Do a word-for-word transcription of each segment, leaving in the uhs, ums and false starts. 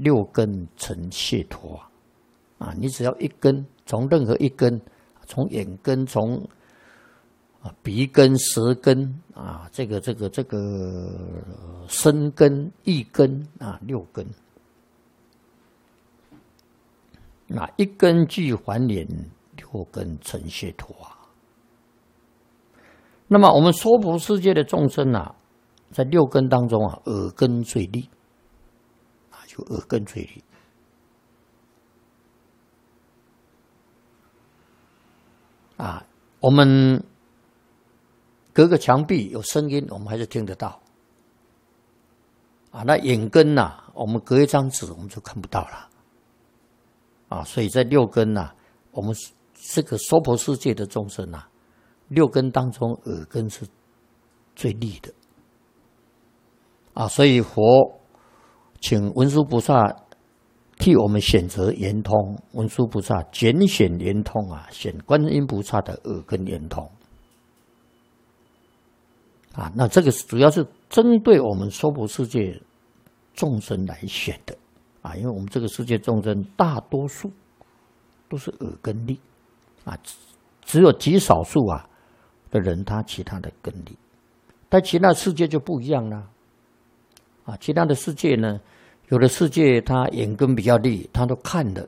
六根成解脱啊！啊，你只要一根，从任何一根，从眼根，从啊鼻根、舌根啊，这个这个这个身根、意根啊，六根。那一根具还连，六根成解脱啊。那么我们娑婆世界的众生啊，在六根当中啊，耳根最利啊，就耳根最利啊。我们隔个墙壁有声音，我们还是听得到啊。那眼根呐、啊，我们隔一张纸，我们就看不到了啊。所以在六根呐、啊，我们这个娑婆世界的众生啊，六根当中耳根是最利的啊。所以佛请文殊菩萨替我们选择圆通，文殊菩萨拣选圆通啊，选观音菩萨的耳根圆通啊。那这个主要是针对我们娑婆世界众生来选的啊，因为我们这个世界众生大多数都是耳根利啊，只有极少数啊的人他其他的根利，但其他世界就不一样了啊。其他的世界呢，有的世界他眼根比较利，他都看了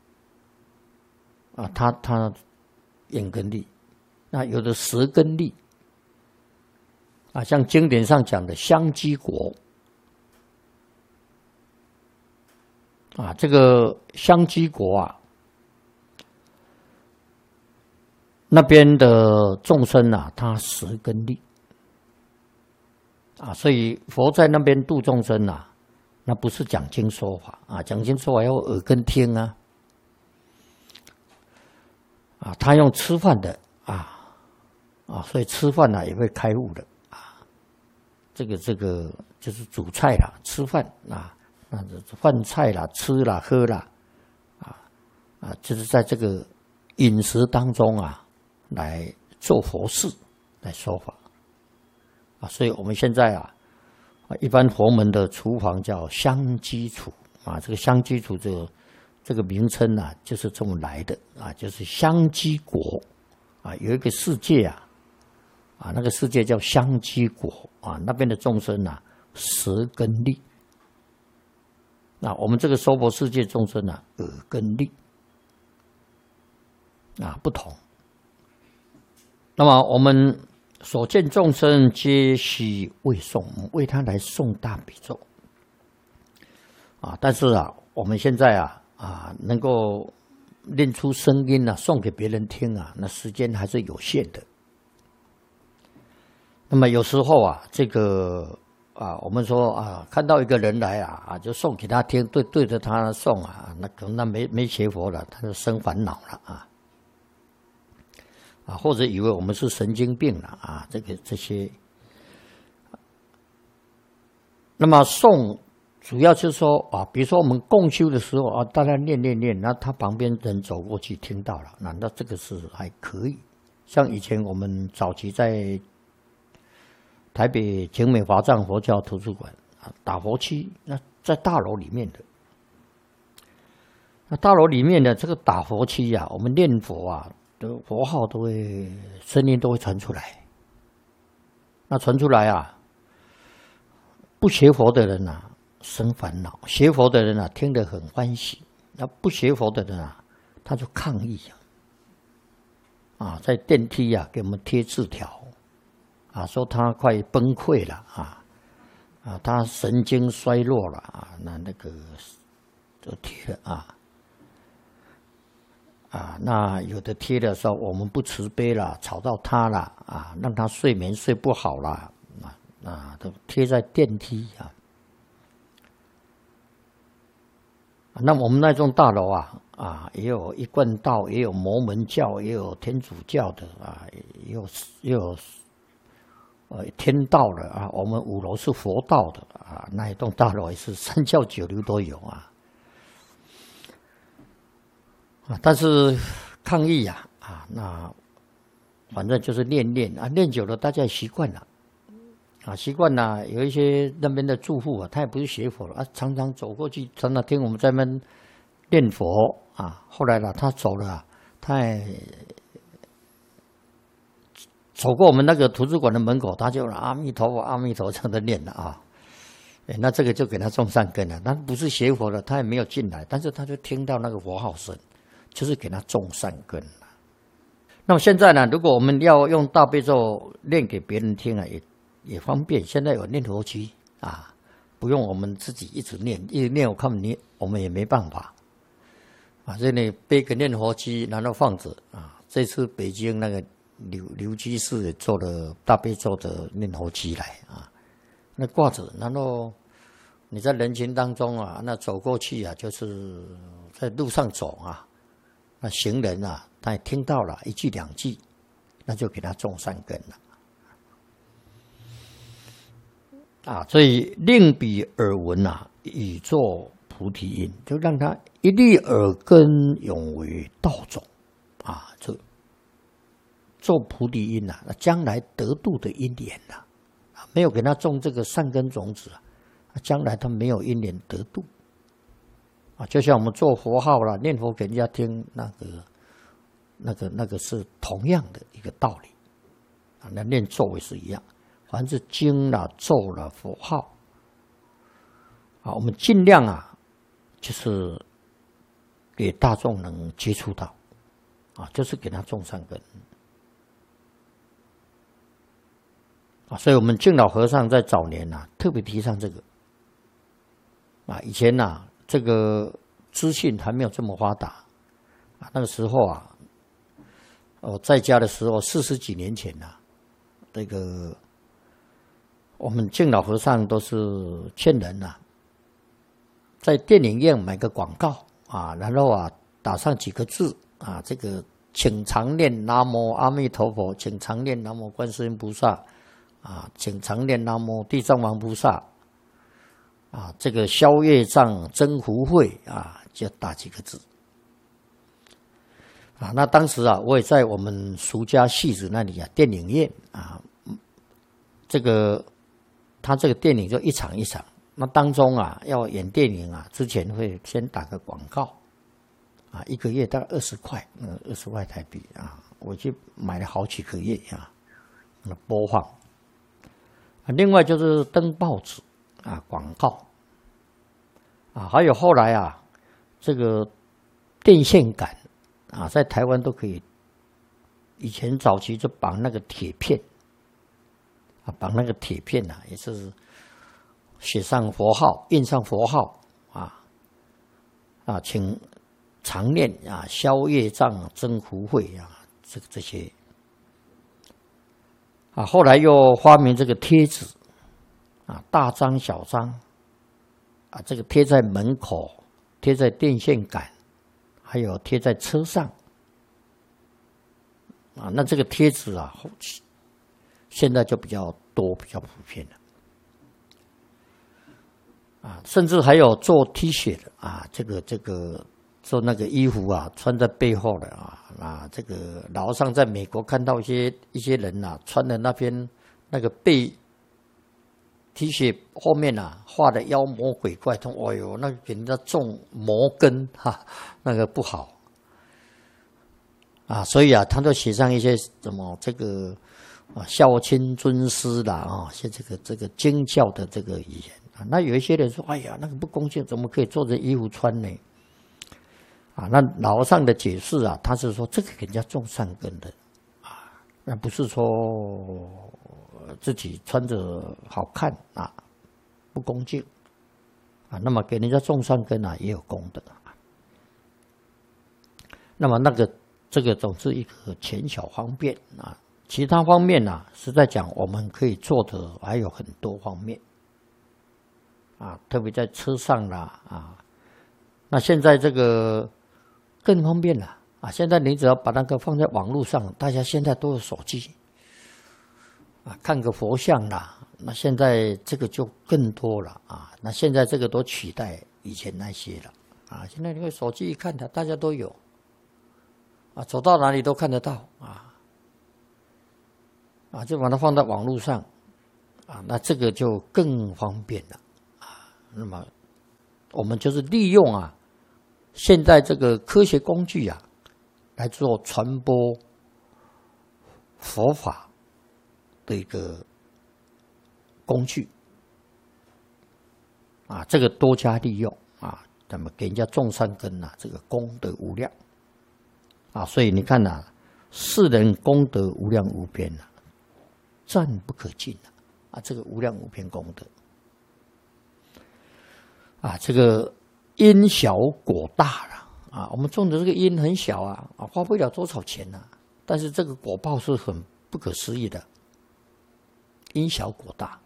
啊，他他眼根利。那有的舌根利啊，像经典上讲的香积国啊，这个香积国啊，那边的众生啊，他舌根利啊，所以佛在那边度众生啊，那不是讲经说法啊，讲经说法要耳根听啊，啊，他用吃饭的啊啊，所以吃饭啊也会开悟的啊，这个这个就是煮菜啦，吃饭啊，那饭菜啦，吃啦，喝啦，啊啊，就是在这个饮食当中啊。来做佛事，来说法啊，所以我们现在啊，一般佛门的厨房叫香积厨啊，这个香积厨这个这个名称啊，就是这么来的啊，就是香积国啊，有一个世界啊，啊，那个世界叫香积国啊，那边的众生啊，舌根利，那我们这个娑婆世界众生啊，耳根利啊，不同。那么我们所见众生皆悉为诵，为他来诵大比咒啊！但是啊，我们现在啊啊，能够练出声音啊，送给别人听啊，那时间还是有限的。那么有时候啊，这个啊，我们说啊，看到一个人来啊啊，就送给他听，对对着他诵啊，那可能他没没学佛了，他就生烦恼了啊。啊，或者以为我们是神经病了啊，这个这些。那么诵主要就是说啊，比如说我们共修的时候啊，大家念念念，那他旁边人走过去听到了，那那这个是还可以。像以前我们早期在台北景美华藏佛教图书馆啊打佛七，那在大楼里面的，那大楼里面的这个打佛七啊，我们念佛啊。佛号都会声音都会传出来，那传出来啊，不学佛的人啊生烦恼，学佛的人啊听得很欢喜，那不学佛的人啊他就抗议啊，啊在电梯啊给我们贴字条啊，说他快崩溃了啊啊他神经衰弱了啊，那那个就贴了啊。啊，那有的贴的时候我们不慈悲了，吵到他了啊，让他睡眠睡不好了啊啊，都贴在电梯啊。那我们那栋大楼啊啊，也有一贯道，也有摩门教，也有天主教的啊，也有也有呃天道的啊。我们五楼是佛道的啊，那一栋大楼也是三教九流都有啊。啊，但是抗议呀、啊，啊，那反正就是练练啊，练久了大家也习惯了， 啊，习惯呐，有一些那边的住户啊，他也不是学佛了啊，常常走过去，常常听我们在那边念佛啊。后来呢，他走了、啊，他也走过我们那个图书馆的门口，他就阿弥陀佛，阿弥陀佛这样的念了啊。哎，那这个就给他种善根了。他不是学佛的，他也没有进来，但是他就听到那个佛号声，就是给他种善根了。那么现在呢，如果我们要用大悲咒念给别人听啊，也也方便。现在有念佛机啊，不用我们自己一直念，一直念我看你我们也没办法啊。这里背个念佛机，然后放着啊。这次北京那个刘刘居士也做了大悲咒的念佛机来啊。那挂着，然后你在人群当中啊，那走过去啊，就是在路上走啊，那行人啊，他也听到了一句两句，那就给他种善根了啊。所以令彼耳闻啊，以作菩提因，就让他一粒耳根永为道种啊，就做菩提因啊，那将来得度的因缘呐、啊。没有给他种这个善根种子啊，将来他没有因缘得度啊。就像我们做佛号啦，念佛给人家听，那个、那个、那个是同样的一个道理啊。那念咒也是一样，凡是经啦、咒啦、佛号啊，我们尽量啊，就是给大众能接触到啊，就是给他种善根。啊，所以我们净老和尚在早年呐、啊，特别提倡这个。啊，以前呐、啊，这个资讯还没有这么发达，啊，那个时候啊，我在家的时候，四十几年前呐、啊，这个我们净老和尚都是劝人呐、啊，在电影院买个广告啊，然后啊打上几个字啊，这个请常念南无阿弥陀佛，请常念南无观世音菩萨。啊，请常念南无地藏王菩萨，啊，这个消业障增福慧啊，就打几个字。啊，那当时啊，我也在我们俗家戏子那里啊，电影院啊，这个他这个电影就一场一场，那当中啊，要演电影啊，之前会先打个广告，啊，一个月大概二十块，呃，二十块台币啊，我去买了好几个月啊，那播放。另外就是登报纸啊，广告啊，还有后来啊，这个电线杆啊，在台湾都可以。以前早期就绑那个铁片啊，绑那个铁片啊，也是写上佛号，印上佛号啊啊，请常念啊，消业障、增福慧啊，这个这些。啊，后来又发明这个贴纸，啊，大张小张，啊，这个贴在门口，贴在电线杆，还有贴在车上，啊，那这个贴纸啊，现在就比较多，比较普遍了，啊，甚至还有做 T 恤的啊，这个这个做那个衣服啊，穿在背后的啊。啊，这个老和尚在美国看到一些一些人呐、啊，穿的那边那个背 T 恤后面啊画的妖魔鬼怪，说：“哎呦，那个给人家种魔根哈，那个不好啊。”所以啊，他都写上一些什么这个啊孝亲尊师啦啊，些这个这个经教的这个语言啊。那有一些人说：“哎呀，那个不恭敬，怎么可以做这衣服穿呢？”啊，那老和尚的解释啊，他是说这个给人家种善根的啊，那不是说自己穿着好看啊，不恭敬啊，那么给人家种善根啊，也有功德。那么那个这个总是一个浅小方便啊，其他方面啊，实在讲我们可以做的还有很多方面啊，特别在车上啦啊，那现在这个。更方便了啊！现在你只要把那个放在网络上，大家现在都有手机啊，看个佛像啦。那现在这个就更多了啊！那现在这个都取代以前那些了啊！现在你看手机一看的，大家都有啊，走到哪里都看得到啊啊！就把它放在网络上啊，那这个就更方便了啊。那么我们就是利用啊，现在这个科学工具啊，来做传播佛法的一个工具啊，这个多加利用啊，那么给人家种善根啊，这个功德无量啊，所以你看呐、啊，世人功德无量无边啊，赞不可尽啊，啊，这个无量无边功德啊，这个因小果大了啊，我们种的这个因很小啊，啊，花不了多少钱呐、啊，但是这个果报是很不可思议的，因小果大。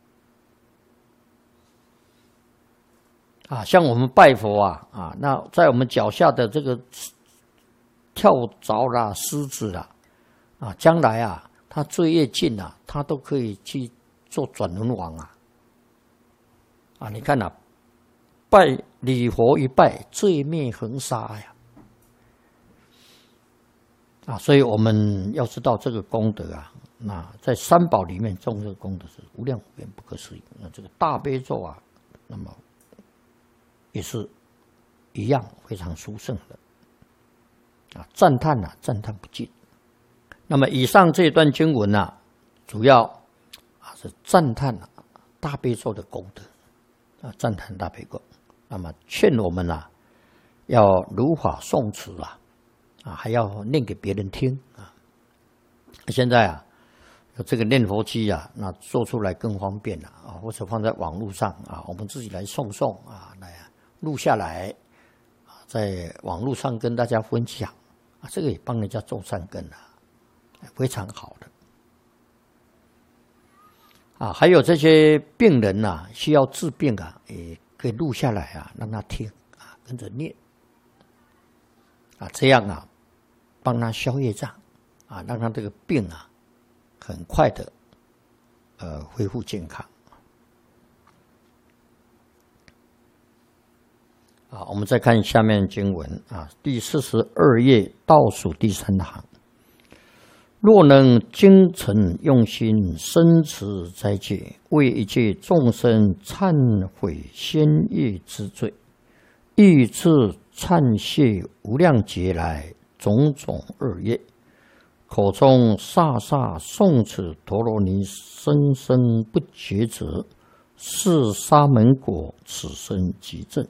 啊，像我们拜佛啊，啊，那在我们脚下的这个跳蚤啦、虱子啦，啊，将来啊，他罪业尽啊，他都可以去做转轮王啊。啊，你看啊，拜礼佛一拜，罪灭横沙呀。啊，所以我们要知道这个功德啊，那在三宝里面种这个功德是无量无边不可思议。那这个大悲咒啊，那么也是一样非常殊胜的啊，赞叹啊，赞叹不尽。那么以上这段经文啊，主要啊是赞叹啊大悲咒的功德啊，赞叹大悲咒。那么劝我们啊，要如法诵持啊，啊还要念给别人听啊。现在啊，有这个念佛机啊，那做出来更方便了啊，或者放在网络上啊，我们自己来诵诵啊，来录下来啊，在网络上跟大家分享啊，这个也帮人家种善根啊，非常好的啊。还有这些病人呐、啊，需要治病啊，也可以录下来啊，让他听啊，跟着念啊，这样啊，帮他消业障啊，让他这个病啊，很快的呃恢复健康。啊，我们再看下面经文啊，第四十二页倒数第三行。若能精诚用心，深持斋戒，为一切众生忏悔先业之罪，欲自忏谢无量劫来种种恶业，口中刹刹诵持陀罗尼，生生不绝者，是沙门果，此生即证。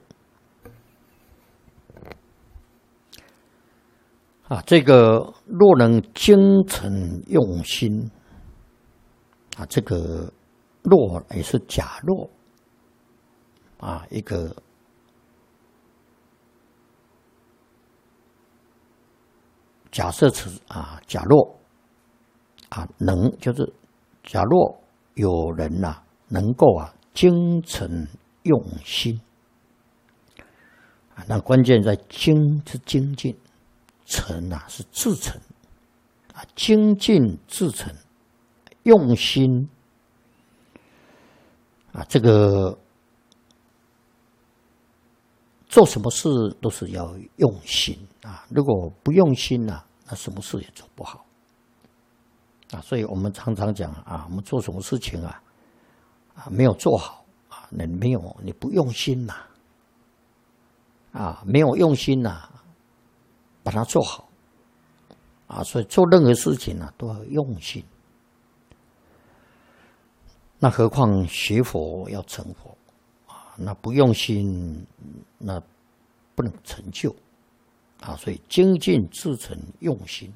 啊，这个若能精诚用心，啊，这个若也是假若，啊，一个假设词啊，假若啊，能就是假若有人呐、啊，能够啊精诚用心，啊，那关键在精是精进。诚啊是至诚啊，精进至诚，用心啊，这个做什么事都是要用心啊，如果不用心啊，那什么事也做不好啊。所以我们常常讲啊，我们做什么事情啊，啊没有做好啊，那没有你不用心呐，啊没有用心呐。把它做好啊，所以做任何事情呢、啊、都要用心。那何况学佛要成佛啊，那不用心，那不能成就啊。所以精进至诚用心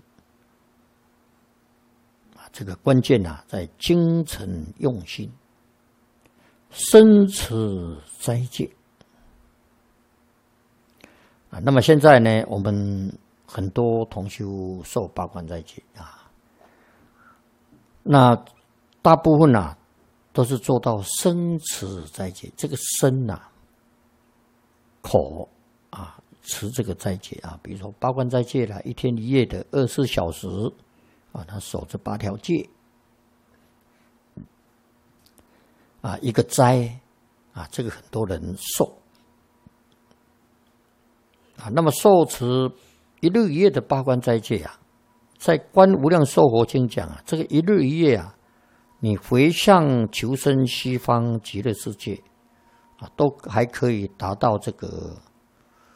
啊，这个关键啊在精诚用心，深持斋戒。啊，那么现在呢，我们很多同修受八关斋戒啊，那大部分啊都是做到深持斋戒。这个深啊，口啊持这个斋戒啊，比如说八关斋戒啦，一天一夜的二十四小时啊，他守这八条戒啊，一个斋啊，这个很多人受。啊，那么受持一日一夜的八关斋戒啊，在《观无量寿佛经》讲啊，这个一日一夜啊， 你回向求生西方极乐世界啊，都还可以达到这个